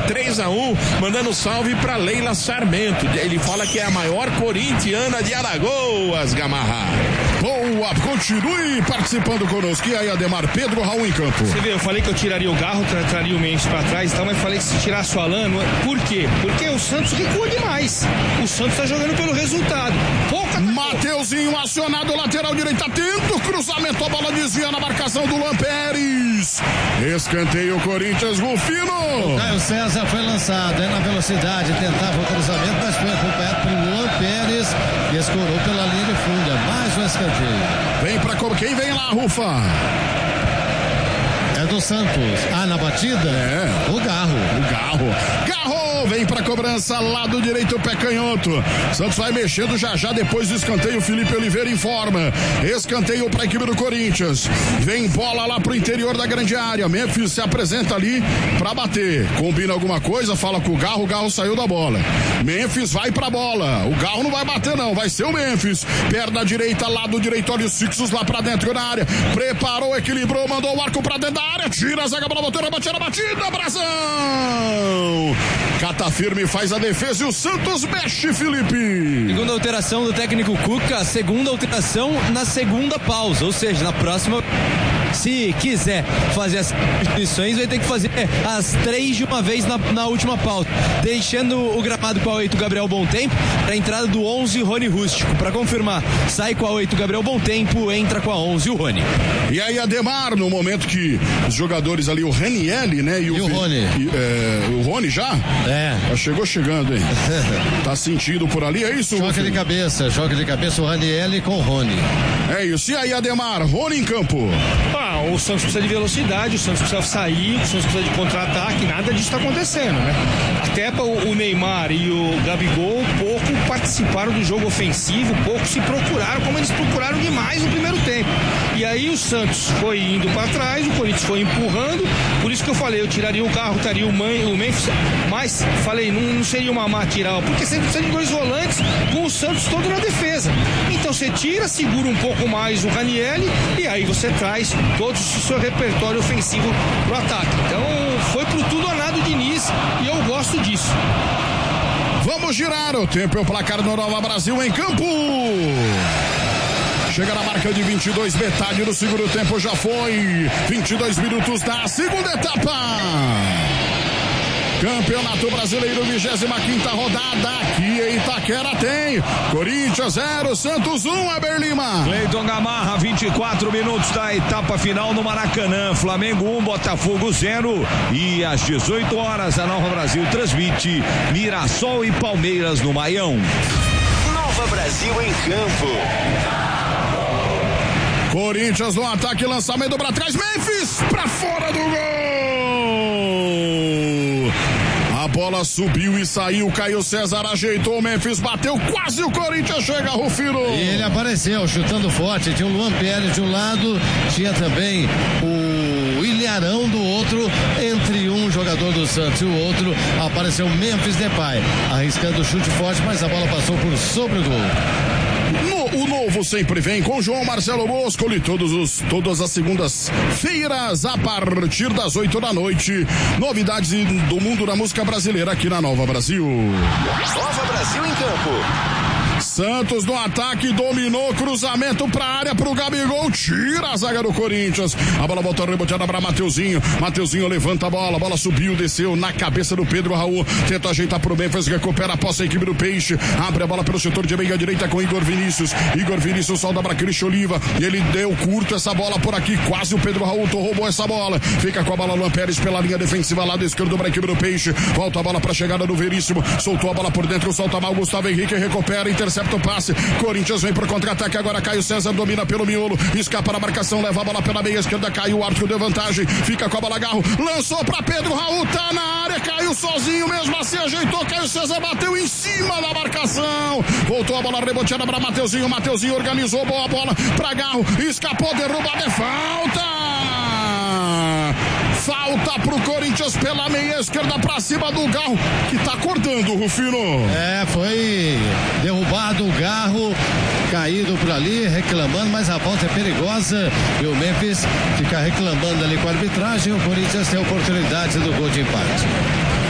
3-1, mandando salve pra Leila Sarmento. Ele fala que é a maior corintiana de Alagoas, Gamarra. Boa, continue participando conosco. E aí, Ademar, Pedro Raul em campo. Você vê, eu falei que eu tiraria o Garro, traria o Memphis pra trás e tal, mas falei que se tirasse o Alan, por quê? Porque o Santos recua demais. O Santos tá jogando pelo resultado. Mateuzinho acionado, lateral direita, tenta o cruzamento, a bola desvia na marcação do Luan Pérez. Escanteio Corinthians, Rufino. O Caio César foi lançado, na velocidade, tentava o cruzamento, mas foi acompanhado pelo Luan Pérez e escorou pela linha de fundo. Mais um escanteio. Vem pra quem vem lá, Rufa? É do Santos. Na batida? É. O Garro. Garro vem pra cobrança, lado direito, pé canhoto. Santos vai mexendo já depois do escanteio. Felipe Oliveira informa. Escanteio pra equipe do Corinthians. Vem bola lá pro interior da grande área. Memphis se apresenta ali pra bater. Combina alguma coisa, fala com o Garro saiu da bola. Memphis vai pra bola. O Garro não vai bater não, vai ser o Memphis. Perna direita, lado direito, olhos fixos lá pra dentro da área. Preparou, equilibrou, mandou o arco pra dentro da área. Tira a zaga, bola botou, batida, abração. Cata firme, faz a defesa e o Santos mexe, Felipe. Segunda alteração do técnico Cuca, segunda alteração na segunda pausa, ou seja, na próxima, se quiser fazer as substituições, vai ter que fazer as 3 de uma vez na última pausa, deixando o gramado com a 8 Gabriel Bom Tempo, para a entrada do 11 Rony Rústico. Para confirmar, sai com a 8 Gabriel Bom Tempo, entra com a 11 o Rony. E aí Ademar, no momento que os jogadores ali, o Ranielli, né? E o Rony. O Rony já? Já chegou chegando, hein? Tá sentindo por ali, é isso? Joga de cabeça, o Ranielli com o Rony. É isso, e aí Ademar, Rony em campo. O Santos precisa de velocidade, o Santos precisa sair, o Santos precisa de contra-ataque, nada disso tá acontecendo, né? Até o Neymar e o Gabigol pouco participaram do jogo ofensivo, pouco se procuraram, como eles procuraram demais no primeiro tempo. E aí o Santos foi indo para trás, o Corinthians foi empurrando, por isso que eu falei, eu tiraria o Garro, tiraria o Memphis, mas falei, não seria uma má tirar, porque você precisa de 2 volantes com o Santos todo na defesa. Então você tira, segura um pouco mais o Ranielli e aí você traz todo o seu repertório ofensivo pro ataque. Então foi pro tudo ou nada o Diniz e eu gosto disso. Vamos girar, o tempo é o placar do Nova Brasil em campo. Chega na marca de 22, metade do segundo tempo já foi. 22 minutos da segunda etapa. Campeonato Brasileiro, 25ª rodada, aqui em Itaquera tem Corinthians 0, Santos 1, Eber Lima. Cleiton Gamarra, 24 minutos da etapa final no Maracanã, Flamengo 1, Botafogo 0, e às 18 horas a Nova Brasil transmite Mirassol e Palmeiras no Maião. Nova Brasil em campo. Corinthians no ataque, lançamento pra trás, Memphis pra fora do gol. A bola subiu e saiu, Caio César ajeitou, Memphis bateu, quase o Corinthians chega, Rufino. E ele apareceu chutando forte, tinha o Luan Pérez de um lado, tinha também o Ilharão do outro, entre um jogador do Santos e o outro apareceu Memphis Depay, arriscando o chute forte, mas a bola passou por sobre o gol. O novo sempre vem com João Marcelo Boscoli, todas as segundas-feiras a partir das 8 da noite. Novidades do mundo da música brasileira aqui na Nova Brasil. Nova Brasil em campo. Santos no ataque, dominou, cruzamento pra área pro Gabigol, tira a zaga do Corinthians, a bola volta reboteada pra Mateuzinho levanta a bola subiu, desceu na cabeça do Pedro Raul, tenta ajeitar pro Memphis, recupera a posse a equipe do Peixe, abre a bola pelo setor de meia direita com Igor Vinícius solta pra Cristian Oliva, e ele deu curto essa bola por aqui, quase o Pedro Raul roubou essa bola, fica com a bola Luan Pérez pela linha defensiva, lado esquerdo pra equipe do Peixe, volta a bola pra chegada do Veríssimo, soltou a bola por dentro, solta mal, Gustavo Henrique recupera, intercepta o passe, Corinthians vem pro contra-ataque, agora Caio César domina pelo miolo, escapa na marcação, leva a bola pela meia esquerda, caiu o árbitro, deu vantagem, fica com a bola, Garro, lançou pra Pedro Raul, tá na área, caiu sozinho, mesmo assim ajeitou, Caio César bateu em cima da marcação, voltou a bola reboteada pra Mateuzinho organizou, boa bola pra Garro, escapou, derrubada, é falta pro Corinthians pela meia esquerda pra cima do Garro, que tá acordando, Rufino. Foi derrubado o Garro, caído por ali, reclamando, mas a volta é perigosa e o Memphis fica reclamando ali com a arbitragem, o Corinthians tem a oportunidade do gol de empate.